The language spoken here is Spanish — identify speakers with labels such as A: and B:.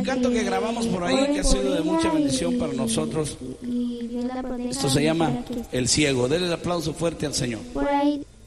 A: canto que grabamos por ahí, que ha sido de mucha bendición para nosotros. Esto se llama El Ciego. Denle el aplauso fuerte al Señor.
B: Por ahí